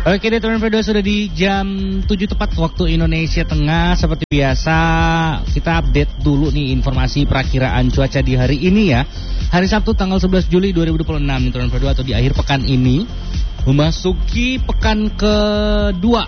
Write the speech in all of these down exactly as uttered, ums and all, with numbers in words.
Oke deh teman Fredo, sudah di jam tujuh tepat waktu Indonesia Tengah. Seperti biasa kita update dulu nih informasi perakiraan cuaca di hari ini ya. Hari Sabtu tanggal sebelas Juli dua ribu dua puluh enam nih teman Fredo, atau di akhir pekan ini, memasuki pekan kedua.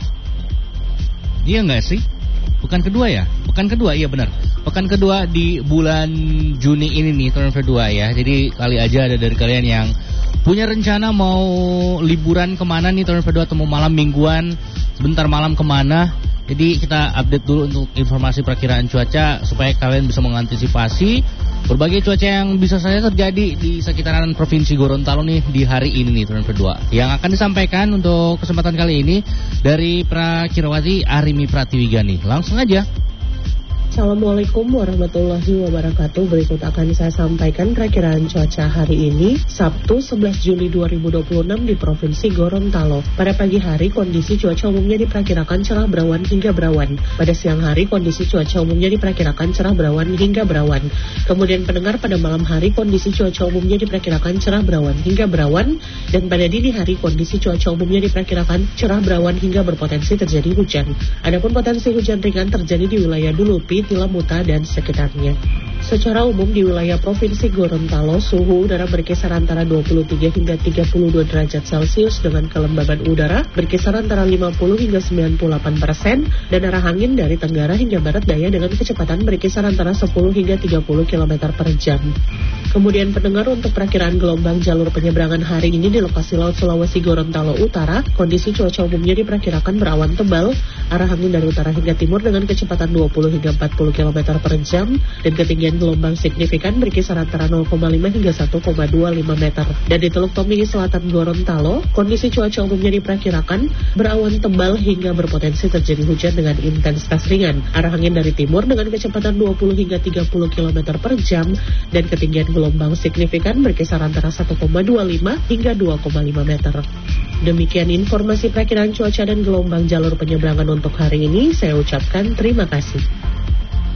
Iya nggak sih? Pekan kedua ya? Pekan kedua, iya benar. Pekan kedua di bulan Juni ini nih teman Fredo ya. Jadi kali aja ada dari kalian yang punya rencana mau liburan kemana nih teman Fredo, atau mau malam mingguan, sebentar malam kemana. Jadi kita update dulu untuk informasi perakiraan cuaca supaya kalian bisa mengantisipasi berbagai cuaca yang bisa saja terjadi di sekitaran Provinsi Gorontalo nih di hari ini nih teman Fredo. Yang akan disampaikan untuk kesempatan kali ini dari Prakirawati Arimi Pratiwiga nih. Langsung aja. Assalamualaikum warahmatullahi wabarakatuh. Berikut akan saya sampaikan perakiraan cuaca hari ini, Sabtu sebelas Juli dua ribu dua puluh enam di Provinsi Gorontalo. Pada pagi hari, kondisi cuaca umumnya diperkirakan cerah berawan hingga berawan. Pada siang hari, kondisi cuaca umumnya diperkirakan cerah berawan hingga berawan. Kemudian pendengar, pada malam hari, kondisi cuaca umumnya diperkirakan cerah berawan hingga berawan. Dan pada dini hari, kondisi cuaca umumnya diperkirakan cerah berawan hingga berpotensi terjadi hujan. Adapun potensi hujan ringan terjadi di wilayah Dulupi, Tilamuta dan sekitarnya. Secara umum di wilayah Provinsi Gorontalo, suhu udara berkisar antara dua puluh tiga hingga tiga puluh dua derajat Celcius dengan kelembaban udara berkisar antara lima puluh hingga sembilan puluh delapan persen dan arah angin dari tenggara hingga barat daya dengan kecepatan berkisar antara sepuluh hingga tiga puluh kilometer per jam. Kemudian pendengar, untuk perakiraan gelombang jalur penyeberangan hari ini di lokasi Laut Sulawesi Gorontalo Utara, kondisi cuaca umumnya diperkirakan berawan tebal, arah angin dari utara hingga timur dengan kecepatan dua puluh hingga empat puluh kilometer per jam dan ketinggian gelombang signifikan berkisar antara nol koma lima hingga satu koma dua lima meter. Dan di Teluk Tomini Selatan Gorontalo, kondisi cuaca umumnya diperkirakan berawan tebal hingga berpotensi terjadi hujan dengan intensitas ringan. Arah angin dari timur dengan kecepatan dua puluh hingga tiga puluh kilometer per jam dan ketinggian gelombang signifikan berkisar antara satu koma dua lima hingga dua koma lima meter. Demikian informasi perakiraan cuaca dan gelombang jalur penyeberangan untuk hari ini. Saya ucapkan terima kasih.